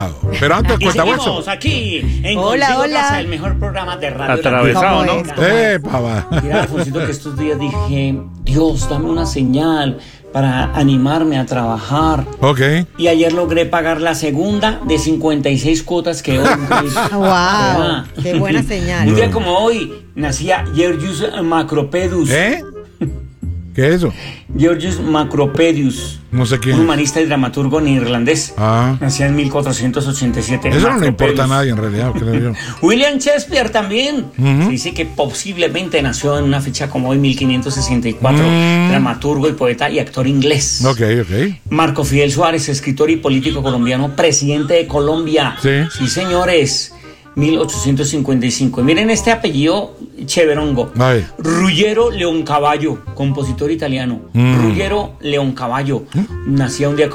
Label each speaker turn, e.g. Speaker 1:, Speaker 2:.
Speaker 1: Pero antes,
Speaker 2: Y
Speaker 1: Cortahueso.
Speaker 2: seguimos aquí en
Speaker 3: Hola,
Speaker 2: Contigo
Speaker 3: hola.
Speaker 2: Casa, el mejor programa de radio.
Speaker 4: Atravesado, ¿no?
Speaker 1: Papá.
Speaker 2: Mira, Alfonsito, que estos días dije, Dios, dame una señal para animarme a trabajar.
Speaker 1: Ok.
Speaker 2: Y ayer logré pagar la segunda de 56 cuotas que hoy.
Speaker 3: ¡Wow! ¡Qué buena
Speaker 2: Un
Speaker 3: señal!
Speaker 2: día como hoy nacía Georgius Macropedius.
Speaker 1: ¿Qué es eso?
Speaker 2: Georgius Macropedius,
Speaker 1: No sé quién
Speaker 2: un
Speaker 1: es.
Speaker 2: humanista y dramaturgo neerlandés.
Speaker 1: Ah.
Speaker 2: Nacía en 1487.
Speaker 1: Eso no le
Speaker 2: Macropedius.
Speaker 1: importa a nadie en realidad, creo yo.
Speaker 2: William Shakespeare también. Se dice que posiblemente nació en una fecha como hoy, 1564. Dramaturgo y poeta y actor inglés.
Speaker 1: Ok.
Speaker 2: Marco Fidel Suárez, escritor y político colombiano, presidente de Colombia.
Speaker 1: Sí.
Speaker 2: Señores. 1855. Miren este apellido cheverongo.
Speaker 1: Ay.
Speaker 2: Ruggero Leoncavallo, compositor italiano. Ruggero Leoncavallo. Nacía un día